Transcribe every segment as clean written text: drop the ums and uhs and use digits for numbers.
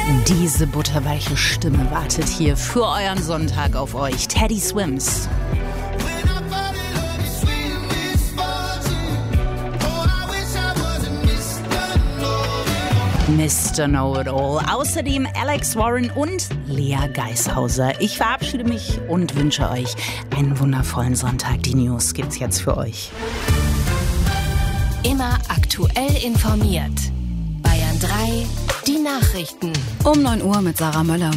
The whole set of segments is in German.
Diese butterweiche Stimme wartet hier für euren Sonntag auf euch. Teddy Swims. Mr. Know-it-all. Außerdem Alex Warren und Lea Geishauser. Ich verabschiede mich und wünsche euch einen wundervollen Sonntag. Die News gibt's jetzt für euch. Immer aktuell informiert. Bayern 3, die Nachrichten. Um 9 Uhr mit Sarah Möller.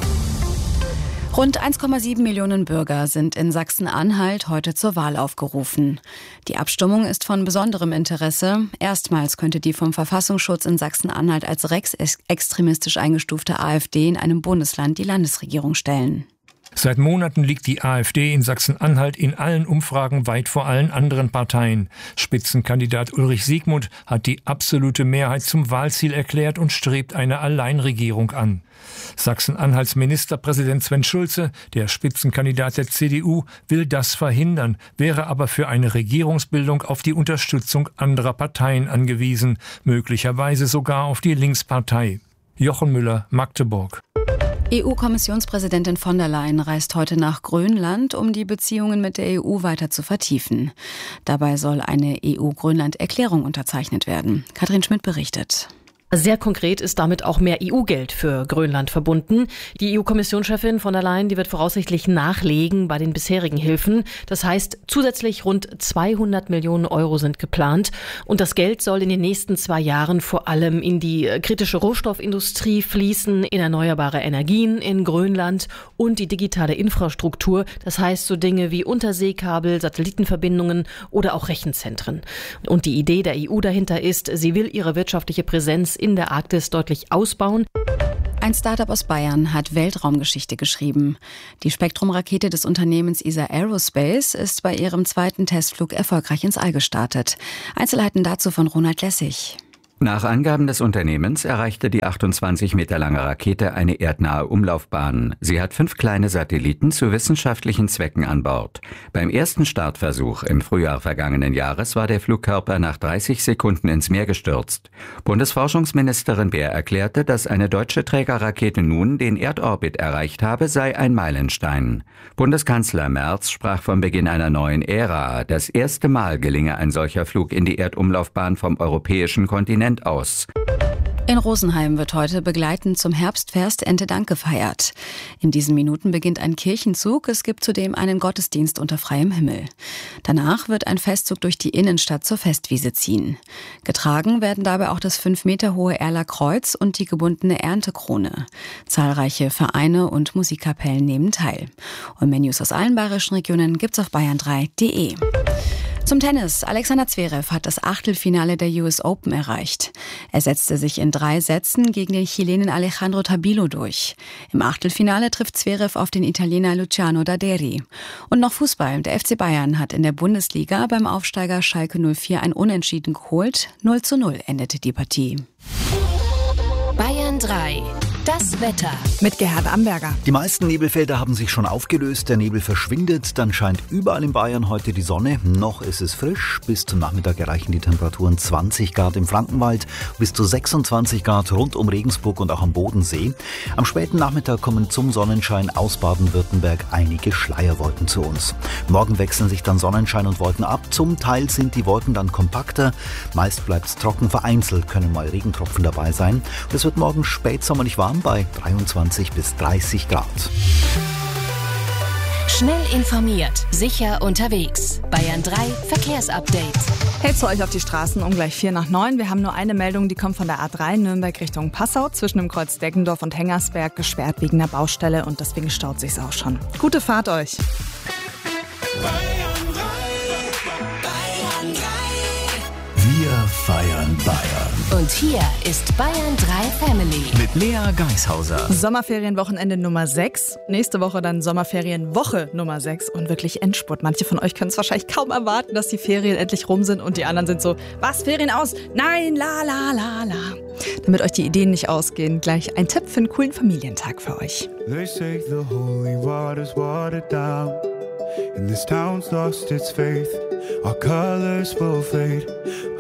Rund 1,7 Millionen Bürger sind in Sachsen-Anhalt heute zur Wahl aufgerufen. Die Abstimmung ist von besonderem Interesse. Erstmals könnte die vom Verfassungsschutz in Sachsen-Anhalt als rechtsextremistisch eingestufte AfD in einem Bundesland die Landesregierung stellen. Seit Monaten liegt die AfD in Sachsen-Anhalt in allen Umfragen weit vor allen anderen Parteien. Spitzenkandidat Ulrich Siegmund hat die absolute Mehrheit zum Wahlziel erklärt und strebt eine Alleinregierung an. Sachsen-Anhalts Ministerpräsident Sven Schulze, der Spitzenkandidat der CDU, will das verhindern, wäre aber für eine Regierungsbildung auf die Unterstützung anderer Parteien angewiesen, möglicherweise sogar auf die Linkspartei. Jochen Müller, Magdeburg. EU-Kommissionspräsidentin von der Leyen reist heute nach Grönland, um die Beziehungen mit der EU weiter zu vertiefen. Dabei soll eine EU-Grönland-Erklärung unterzeichnet werden. Katrin Schmidt berichtet. Sehr konkret ist damit auch mehr EU-Geld für Grönland verbunden. Die EU-Kommissionschefin von der Leyen, die wird voraussichtlich nachlegen bei den bisherigen Hilfen. Das heißt, zusätzlich rund 200 Millionen Euro sind geplant. Und das Geld soll in den nächsten 2 Jahren vor allem in die kritische Rohstoffindustrie fließen, in erneuerbare Energien in Grönland und die digitale Infrastruktur. Das heißt so Dinge wie Unterseekabel, Satellitenverbindungen oder auch Rechenzentren. Und die Idee der EU dahinter ist, sie will ihre wirtschaftliche Präsenz in der Arktis deutlich ausbauen. Ein Startup aus Bayern hat Weltraumgeschichte geschrieben. Die Spektrum-Rakete des Unternehmens ESA Aerospace ist bei ihrem 2. Testflug erfolgreich ins All gestartet. Einzelheiten dazu von Ronald Lessig. Nach Angaben des Unternehmens erreichte die 28 Meter lange Rakete eine erdnahe Umlaufbahn. Sie hat 5 kleine Satelliten zu wissenschaftlichen Zwecken an Bord. Beim ersten Startversuch im Frühjahr vergangenen Jahres war der Flugkörper nach 30 Sekunden ins Meer gestürzt. Bundesforschungsministerin Baer erklärte, dass eine deutsche Trägerrakete nun den Erdorbit erreicht habe, sei ein Meilenstein. Bundeskanzler Merz sprach vom Beginn einer neuen Ära. Das erste Mal gelinge ein solcher Flug in die Erdumlaufbahn vom europäischen Kontinent aus. In Rosenheim wird heute begleitend zum Herbstfest Erntedank gefeiert. In diesen Minuten beginnt ein Kirchenzug. Es gibt zudem einen Gottesdienst unter freiem Himmel. Danach wird ein Festzug durch die Innenstadt zur Festwiese ziehen. Getragen werden dabei auch das 5 Meter hohe Erler Kreuz und die gebundene Erntekrone. Zahlreiche Vereine und Musikkapellen nehmen teil. Und mehr News aus allen bayerischen Regionen gibt's auf bayern3.de. Zum Tennis. Alexander Zverev hat das Achtelfinale der US Open erreicht. Er setzte sich in 3 Sätzen gegen den Chilenen Alejandro Tabilo durch. Im Achtelfinale trifft Zverev auf den Italiener Luciano Daderi. Und noch Fußball. Der FC Bayern hat in der Bundesliga beim Aufsteiger Schalke 04 ein Unentschieden geholt. 0:0 endete die Partie. Bayern 3. Das Wetter. Mit Gerhard Amberger. Die meisten Nebelfelder haben sich schon aufgelöst. Der Nebel verschwindet. Dann scheint überall in Bayern heute die Sonne. Noch ist es frisch. Bis zum Nachmittag erreichen die Temperaturen 20 Grad im Frankenwald, bis zu 26 Grad rund um Regensburg und auch am Bodensee. Am späten Nachmittag kommen zum Sonnenschein aus Baden-Württemberg einige Schleierwolken zu uns. Morgen wechseln sich dann Sonnenschein und Wolken ab. Zum Teil sind die Wolken dann kompakter. Meist bleibt es trocken. Vereinzelt können mal Regentropfen dabei sein. Und es wird morgen spätsommerlich warm bei 23 bis 30 Grad. Schnell informiert, sicher unterwegs. Bayern 3 Verkehrsupdate. Hey, zu euch auf die Straßen um gleich 8:45. Wir haben nur eine Meldung, die kommt von der A3 Nürnberg Richtung Passau. Zwischen dem Kreuz Deggendorf und Hengersberg gesperrt wegen der Baustelle und deswegen staut sich's auch schon. Gute Fahrt euch. Wir feiern Bayern. Und hier ist Bayern 3 Family. Mit Lea Geishauser. Sommerferienwochenende Nummer 6. Nächste Woche dann Sommerferienwoche Nummer 6 und wirklich Endspurt. Manche von euch können es wahrscheinlich kaum erwarten, dass die Ferien endlich rum sind und die anderen sind so, was, Ferien aus? Nein, la la la la. Damit euch die Ideen nicht ausgehen, gleich ein Tipp für einen coolen Familientag für euch. They say the holy water's watered down and this town's lost its faith. Our colors will fade.